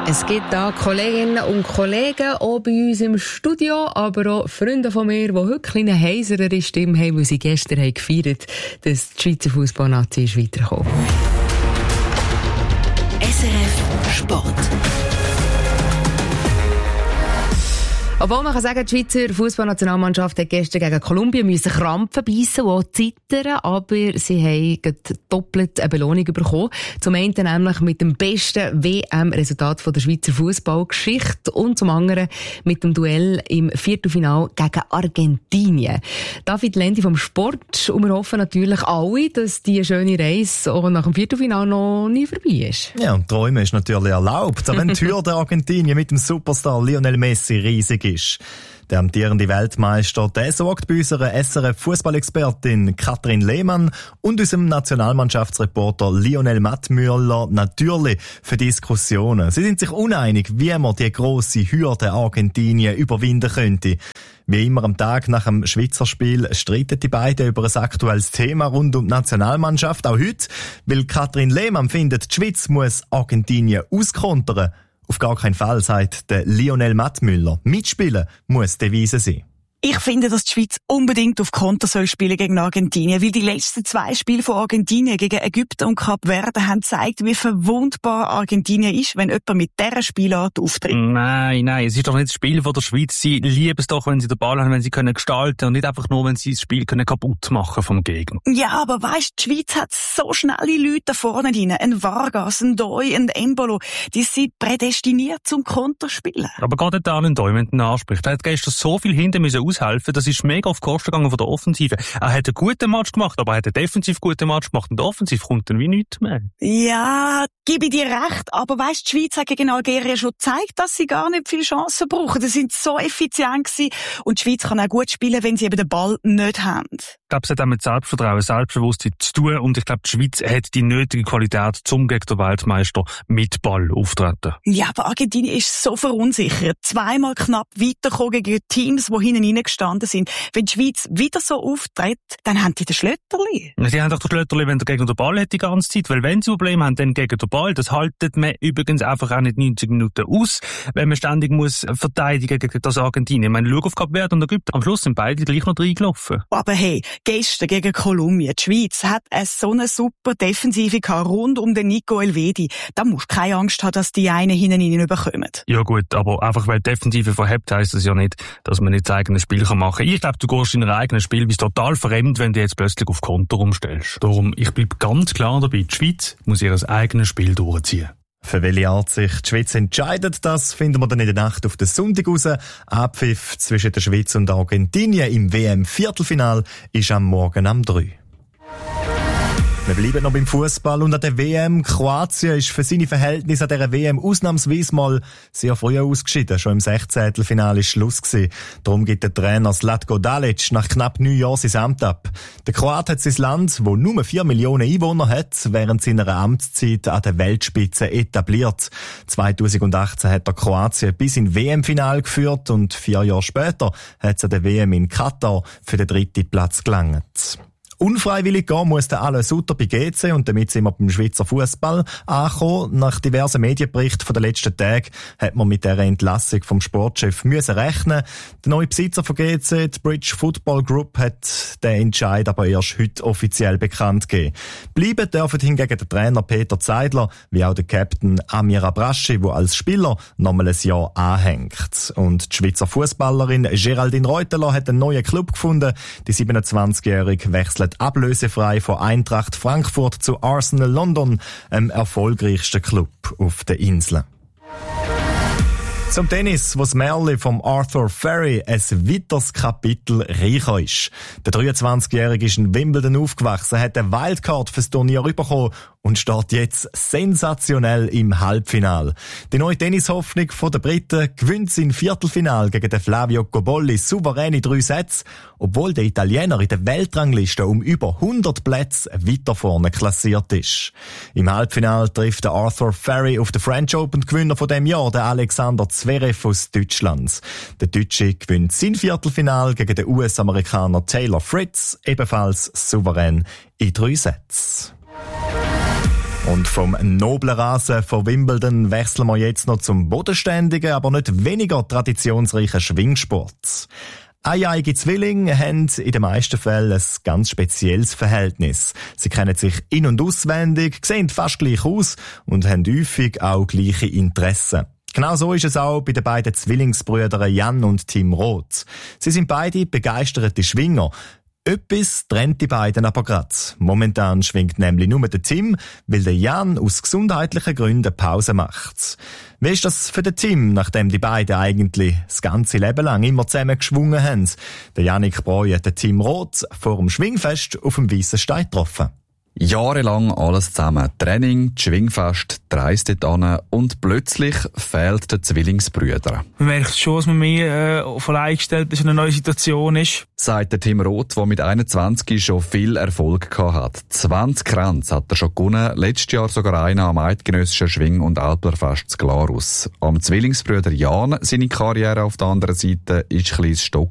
Es gibt da Kolleginnen und Kollegen, auch bei uns im Studio, aber auch Freunde von mir, die heute eine heiserere Stimme haben, weil sie gestern haben gefeiert, dass die Schweizer Fußballnazi ist weitergekommen. SRF Sport. Obwohl man kann sagen, die Schweizer Fußballnationalmannschaft hat gestern gegen Kolumbien müssen Krampfen beissen und auch zittern, aber sie haben doppelt eine Belohnung bekommen. Zum einen nämlich mit dem besten WM-Resultat der Schweizer Fußballgeschichte und zum anderen mit dem Duell im Viertelfinale gegen Argentinien. David Lendi vom Sport, und wir hoffen natürlich alle, dass die schöne Reise auch nach dem Viertelfinale noch nie vorbei ist. Ja, und Träumen ist natürlich erlaubt. Wenn die Hürde Argentinien mit dem Superstar Lionel Messi riesig ist. Der amtierende Weltmeister, der sorgt bei unserer SRF-Fußballexpertin Katrin Lehmann und unserem Nationalmannschaftsreporter Lionel Mattmüller natürlich für Diskussionen. Sie sind sich uneinig, wie man die grosse Hürde Argentinien überwinden könnte. Wie immer am Tag nach dem Schweizer Spiel streiten die beiden über ein aktuelles Thema rund um die Nationalmannschaft. Auch heute, weil Katrin Lehmann findet, die Schweiz muss Argentinien auskontern. Auf gar keinen Fall, sagt der Lionel Mattmüller. Mitspielen muss die Devise sein. Ich finde, dass die Schweiz unbedingt auf Konter soll spielen gegen Argentinien, weil die letzten 2 Spiele von Argentinien gegen Ägypten und Kap Verde haben gezeigt, wie verwundbar Argentinien ist, wenn jemand mit dieser Spielart auftritt. Nein, es ist doch nicht das Spiel von der Schweiz. Sie lieben es doch, wenn sie den Ball haben, wenn sie können gestalten und nicht einfach nur, wenn sie das Spiel können kaputt machen vom Gegner. Ja, aber weisst, die Schweiz hat so schnelle Leute da vorne drin. Ein Vargas, ein Doi, ein Embolo. Die sind prädestiniert zum Konterspielen. Aber gerade der Doi, wenn du ihn ansprichst, der hat gestern so viel hinten aushelfen. Das ist mega auf die Kosten gegangen von der Offensive. Er hat einen guten Match gemacht, aber er hat einen defensiv guten Match gemacht und offensiv kommt dann wie nichts mehr. Ja, gebe ich dir recht, aber weisst, die Schweiz hat gegen Algerien schon gezeigt, dass sie gar nicht viele Chancen brauchen. Sie sind so effizient gewesen und die Schweiz kann auch gut spielen, wenn sie eben den Ball nicht haben. Ich glaube, es hat auch mit Selbstvertrauen, Selbstbewusstsein zu tun und ich glaube, die Schweiz hat die nötige Qualität, zum gegen den Weltmeister mit Ball auftreten. Ja, aber Argentinien ist so verunsichert. 2-mal knapp weitergekommen gegen Teams, die hinten reingestanden sind. Wenn die Schweiz wieder so auftritt, dann haben die den Schlötterli. Sie haben doch den Schlötterli, wenn der Gegner den Ball hat die ganze Zeit, weil wenn sie Probleme haben, dann gegen den Ball. Das haltet man übrigens einfach auch nicht 90 Minuten aus, wenn man ständig muss verteidigen gegen das Argentinien. Ich meine, schau auf Kap Verde und Ägypten. Am Schluss sind beide gleich noch reingelaufen. Aber hey, gestern gegen Kolumbien, die Schweiz hat so eine super Defensive gehabt, rund um den Nico Elvedi. Da musst du keine Angst haben, dass die einen hinten rein überkommen. Ja gut, aber einfach weil die Defensive verhebt, heisst das ja nicht, dass man nicht sein eigenes Spiel machen kann. Ich glaube, du gehst in dein eigenes Spiel, bist total fremd, wenn du jetzt plötzlich auf Konter umstellst. Darum, ich bleibe ganz klar dabei, die Schweiz muss ihr eigenes Spiel durchziehen. Für welche Art sich die Schweiz entscheidet, das finden wir dann in der Nacht auf den Sonntag raus. Abpfiff zwischen der Schweiz und Argentinien im WM-Viertelfinal ist am Morgen um 3. Wir bleiben noch beim Fußball und an der WM. Kroatien ist für seine Verhältnisse an dieser WM ausnahmsweise mal sehr früh ausgeschieden. Schon im 16. Finale ist Schluss gewesen. Darum gibt der Trainer Zlatko Dalic nach knapp 9 Jahren sein Amt ab. Der Kroat hat sein Land, wo nur 4 Millionen Einwohner hat, während seiner Amtszeit an der Weltspitze etabliert. 2018 hat der Kroatien bis in WM-Final geführt und 4 Jahre später hat es an der WM in Katar für den 3. Platz gelangt. Unfreiwillig gehen muss der Alain Sutter bei GC und damit sind wir beim Schweizer Fußball angekommen. Nach diversen Medienberichten von den letzten Tagen hat man mit dieser Entlassung vom Sportchef müssen rechnen. Der neue Besitzer von GC, die Bridge Football Group, hat den Entscheid aber erst heute offiziell bekannt gegeben. Bleiben dürfen hingegen der Trainer Peter Zeidler, wie auch der Captain Amir Abraschi, der als Spieler nochmal ein Jahr anhängt. Und die Schweizer Fußballerin Geraldine Reuteler hat einen neuen Club gefunden. Die 27-Jährige wechselt ablösefrei von Eintracht Frankfurt zu Arsenal London, dem erfolgreichsten Club auf der Insel. Zum Tennis, wo das Märchen vom Arthur Ferry ein weiteres Kapitel reicher ist. Der 23-Jährige ist in Wimbledon aufgewachsen, hat eine Wildcard fürs Turnier bekommen und steht jetzt sensationell im Halbfinal. Die neue Tennishoffnung von den Briten gewinnt sein Viertelfinal gegen den Flavio Cobolli souverän in 3 Sätze, obwohl der Italiener in der Weltrangliste um über 100 Plätze weiter vorne klassiert ist. Im Halbfinal trifft der Arthur Ferry auf den French Open Gewinner von dem Jahr, den Alexander Zverev aus Deutschland. Der Deutsche gewinnt sein Viertelfinal gegen den US-Amerikaner Taylor Fritz, ebenfalls souverän in 3 Sätzen. Und vom noblen Rasen von Wimbledon wechseln wir jetzt noch zum bodenständigen, aber nicht weniger traditionsreichen Schwingsport. Eieiige Zwillinge haben in den meisten Fällen ein ganz spezielles Verhältnis. Sie kennen sich in- und auswendig, sehen fast gleich aus und haben häufig auch gleiche Interessen. Genau so ist es auch bei den beiden Zwillingsbrüdern Jan und Tim Roth. Sie sind beide begeisterte Schwinger. Etwas trennt die beiden aber gerade. Momentan schwingt nämlich nur der Tim, weil der Jan aus gesundheitlichen Gründen Pause macht. Wie ist das für den Tim, nachdem die beiden eigentlich das ganze Leben lang immer zusammen geschwungen haben? Der Jannik Breu hat den Tim Roth vor dem Schwingfest auf dem Weissen Stein getroffen. Jahrelang alles zusammen. Training, Schwingfest, die Reise dort hin und plötzlich fehlt der Zwillingsbrüder. Man merkt schon, dass man mehr auf allein gestellt ist, in einer neuen Situation ist. Sagt der Tim Roth, der mit 21 schon viel Erfolg gehabt hat. 20 Kränze hat er schon gewonnen, letztes Jahr sogar einen am eidgenössischen Schwing- und Alplerfest zu Glarus. Am Zwillingsbrüder Jan, seine Karriere auf der anderen Seite, ist ein bisschen Stock